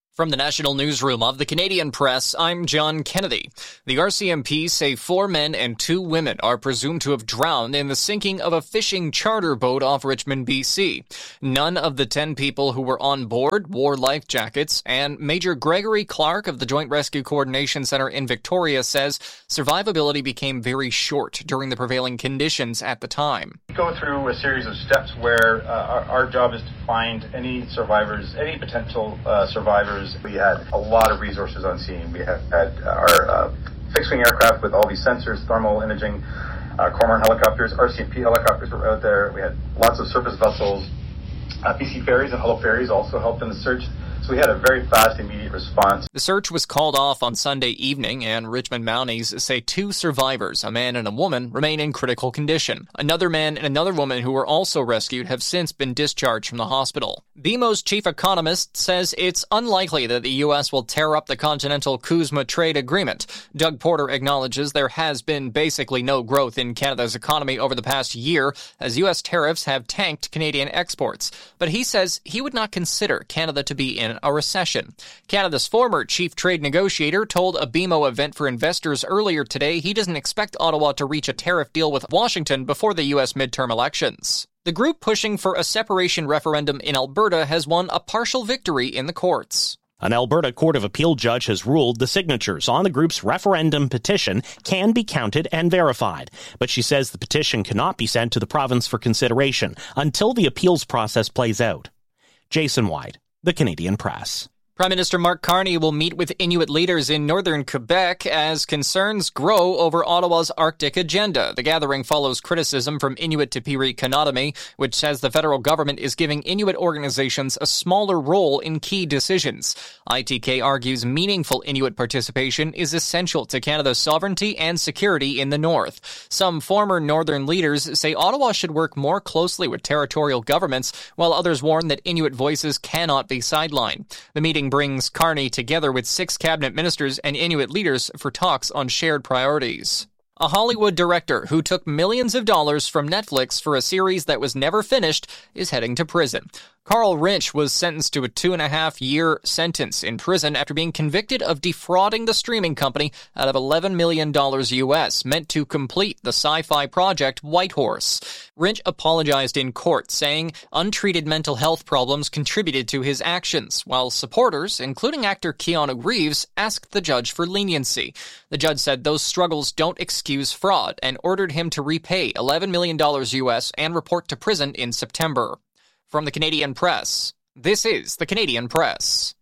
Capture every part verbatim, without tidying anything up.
From the National Newsroom of the Canadian Press, I'm John Kennedy. The R C M P say four men and two women are presumed to have drowned in the sinking of a fishing charter boat off Richmond, B C. None of the ten people who were on board wore life jackets, and Major Gregory Clark of the Joint Rescue Coordination Center in Victoria says survivability became very short during the prevailing conditions at the time. We go through a series of steps where uh, our, our job is to find any survivors, any potential uh, survivors. We had a lot of resources on scene. We had, had our uh, fixed-wing aircraft with all these sensors, thermal imaging, uh, Cormorant helicopters, R C M P helicopters were out there. We had lots of surface vessels. Uh, B C ferries and Hullo ferries also helped in the search. So we had a very fast, immediate response. The search was called off on Sunday evening, and Richmond Mounties say two survivors, a man and a woman, remain in critical condition. Another man and another woman who were also rescued have since been discharged from the hospital. B M O's chief economist says it's unlikely that the U S will tear up the Continental CUSMA trade agreement. Doug Porter acknowledges there has been basically no growth in Canada's economy over the past year, as U S tariffs have tanked Canadian exports. But he says he would not consider Canada to be in a recession. Canada's former chief trade negotiator told a B M O event for investors earlier today he doesn't expect Ottawa to reach a tariff deal with Washington before the U S midterm elections. The group pushing for a separation referendum in Alberta has won a partial victory in the courts. An Alberta Court of Appeal judge has ruled the signatures on the group's referendum petition can be counted and verified, but she says the petition cannot be sent to the province for consideration until the appeals process plays out. Jason White, The Canadian Press. Prime Minister Mark Carney will meet with Inuit leaders in northern Quebec as concerns grow over Ottawa's Arctic agenda. The gathering follows criticism from Inuit Tipiri Kanatami, which says the federal government is giving Inuit organizations a smaller role in key decisions. I T K argues meaningful Inuit participation is essential to Canada's sovereignty and security in the north. Some former northern leaders say Ottawa should work more closely with territorial governments, while others warn that Inuit voices cannot be sidelined. The meeting brings Carney together with six cabinet ministers and Inuit leaders for talks on shared priorities. A Hollywood director who took millions of dollars from Netflix for a series that was never finished is heading to prison. Carl Rinch was sentenced to a two-and-a-half-year sentence in prison after being convicted of defrauding the streaming company out of eleven million dollars U S, meant to complete the sci-fi project Whitehorse. Rinch apologized in court, saying untreated mental health problems contributed to his actions, while supporters, including actor Keanu Reeves, asked the judge for leniency. The judge said those struggles don't excuse fraud and ordered him to repay eleven million dollars U S and report to prison in September. From the Canadian Press, this is the Canadian Press.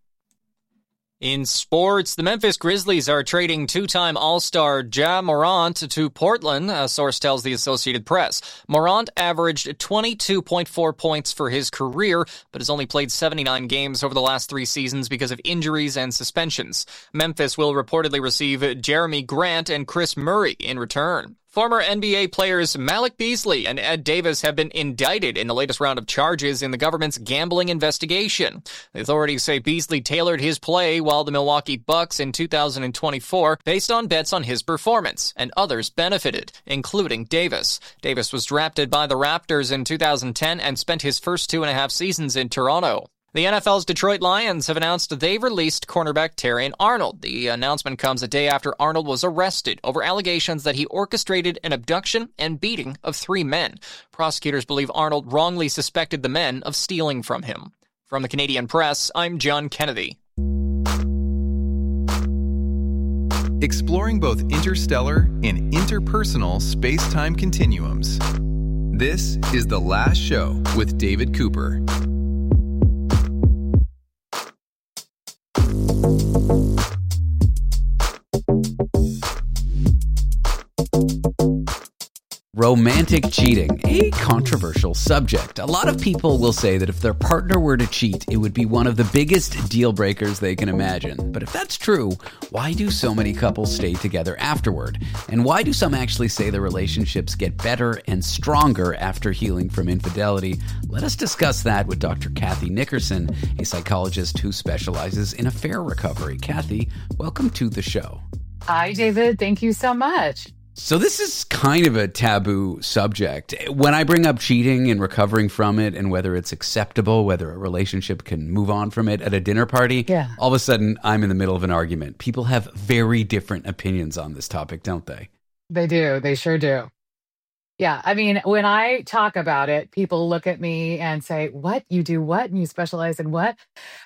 In sports, the Memphis Grizzlies are trading two-time All-Star Ja Morant to Portland, a source tells the Associated Press. Morant averaged twenty-two point four points for his career, but has only played seventy-nine games over the last three seasons because of injuries and suspensions. Memphis will reportedly receive Jeremy Grant and Chris Murray in return. Former N B A players Malik Beasley and Ed Davis have been indicted in the latest round of charges in the government's gambling investigation. The authorities say Beasley tailored his play while the Milwaukee Bucks in two thousand twenty-four based on bets on his performance, and others benefited, including Davis. Davis was drafted by the Raptors in two thousand ten and spent his first two and a half seasons in Toronto. The N F L's Detroit Lions have announced they've released cornerback Terrion Arnold. The announcement comes a day after Arnold was arrested over allegations that he orchestrated an abduction and beating of three men. Prosecutors believe Arnold wrongly suspected the men of stealing from him. From the Canadian Press, I'm John Kennedy. Exploring both interstellar and interpersonal space-time continuums. This is The Last Show with David Cooper. Romantic cheating, a controversial subject. A lot of people will say that if their partner were to cheat, it would be one of the biggest deal breakers they can imagine. But if that's true, why do so many couples stay together afterward? And why do some actually say their relationships get better and stronger after healing from infidelity? Let us discuss that with Doctor Kathy Nickerson, a psychologist who specializes in affair recovery. Kathy, welcome to the show. Hi, David. Thank you so much. So this is kind of a taboo subject. When I bring up cheating and recovering from it and whether it's acceptable, whether a relationship can move on from it at a dinner party, Yeah. all of a sudden I'm in the middle of an argument. People have very different opinions on this topic, don't they? They do. They sure do. Yeah. I mean, when I talk about it, people look at me and say, what? You do what? And you specialize in what?